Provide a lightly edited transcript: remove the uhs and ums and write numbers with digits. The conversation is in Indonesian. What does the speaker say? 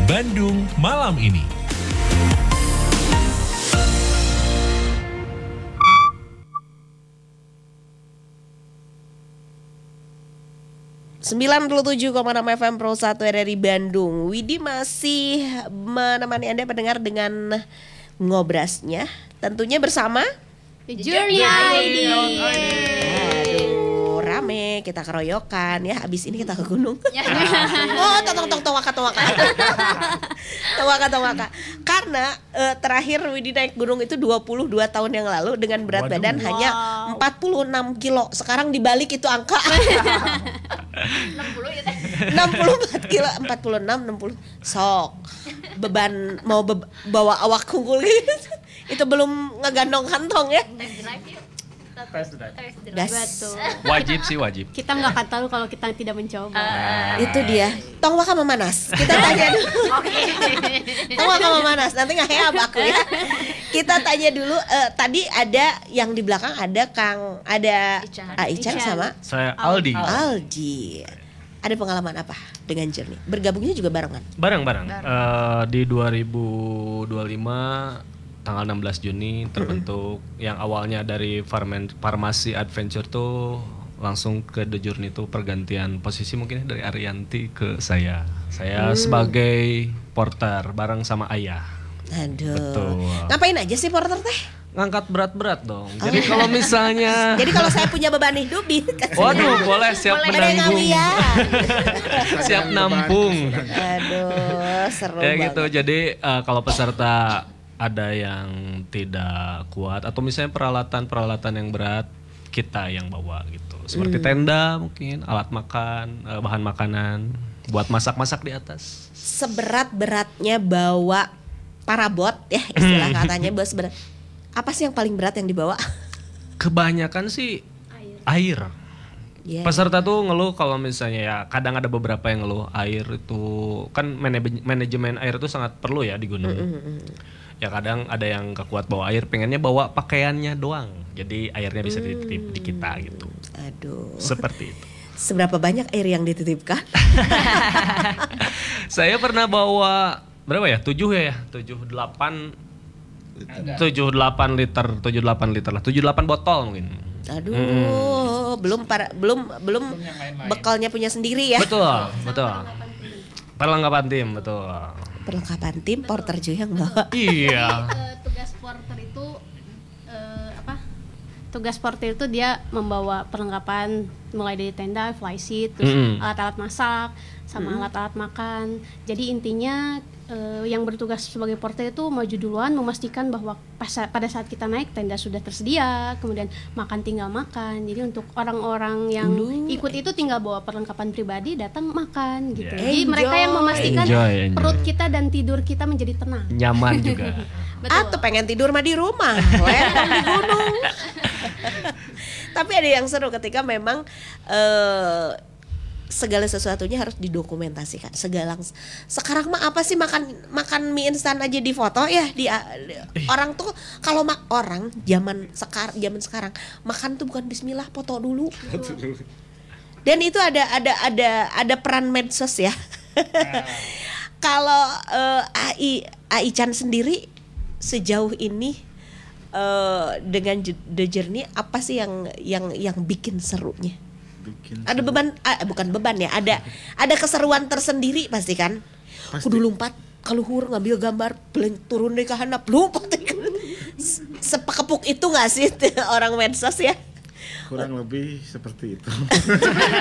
Bandung malam ini. ...97,6 FM Pro 1 RRI Bandung. Widi masih menemani Anda pendengar dengan ngobrasnya. Tentunya bersama Journey ID. Aduh, rame, kita keroyokan ya. Abis ini kita ke gunung. Oh, towaka. Towaka. Karena terakhir Widi naik gunung itu 22 tahun yang lalu dengan berat badan hanya 46 kilo. Sekarang dibalik itu angka 60 ya teh. 64 kilo, 46, 60. Sok beban mau bawa awak unggul gitu. Itu belum ngegandong kantong ya. Test drive. Das. Wajib. Kita nggak akan tahu kalau kita tidak mencoba. Itu dia. Tong waka memanas. Kita tanya dulu. Tong waka memanas. Nanti nggak heab aku ya. Kita tanya dulu. Tadi ada yang di belakang ada Ican sama Saya Aldi. Ada pengalaman apa dengan Journey? Bergabungnya juga barengan. Bareng-bareng. Di 2025 tanggal 16 Juni terbentuk yang awalnya dari Farmasi Adventure tuh langsung ke The Journey tuh pergantian posisi mungkin dari Arianti ke saya. Saya sebagai porter bareng sama Ayah. Aduh. Betul. Ngapain aja sih porter teh? Ngangkat berat-berat dong. Jadi kalau misalnya Jadi kalau saya punya beban hidup waduh, boleh siap menanggung. Siap nampung. Aduh, seru Ya banget. gitu. Jadi kalau peserta ada yang tidak kuat atau misalnya peralatan yang berat, kita yang bawa gitu. Seperti tenda mungkin, alat makan, bahan makanan buat masak-masak di atas. Seberat-beratnya bawa parabot ya istilah katanya bos berat. Apa sih yang paling berat yang dibawa? Kebanyakan sih air. Yeah. Peserta tuh ngeluh kalau misalnya ya kadang ada beberapa yang ngeluh air itu kan manajemen air itu sangat perlu ya di gunung. Ya kadang ada yang kekuat bawa air, pengennya bawa pakaiannya doang. Jadi airnya bisa dititip di kita gitu. Aduh. Seperti itu. Seberapa banyak air yang dititipkan? Saya pernah bawa berapa ya? 7 ya? 78 liter lah. 78 botol mungkin. Aduh, belum bekalnya punya sendiri ya. Betul. Perlengkapan tim, betul. Perlengkapan tim porter juga yang bawa. Iya. Tugas porter itu Tugas porter itu dia membawa perlengkapan mulai dari tenda, fly sheet, terus alat-alat masak, sama alat-alat makan. Jadi intinya yang bertugas sebagai porter itu maju duluan memastikan bahwa pada saat kita naik tenda sudah tersedia, kemudian makan tinggal makan. Jadi untuk orang-orang yang ikut itu tinggal bawa perlengkapan pribadi, datang makan gitu. Jadi mereka yang memastikan Enjoy. perut kita dan tidur kita menjadi tenang. Nyaman juga. Betul. Atau pengen tidur mah di rumah, wendang di gunung. Tapi ada yang seru ketika memang segala sesuatunya harus didokumentasikan. Sekarang mah apa sih makan mie instan aja di foto ya orang tuh kalau orang zaman sekarang makan tuh bukan bismillah, foto dulu. Dan itu ada peran medsos ya. Kalau AI Chan sendiri sejauh ini dengan The Journey apa sih yang bikin serunya? Ada beban, bukan beban ya, ada keseruan tersendiri pasti kan. Kudu lompat keluhur ngambil gambar turun deh ke handap lompat. Sepekepuk itu nggak sih orang medsos ya? Kurang lebih seperti itu.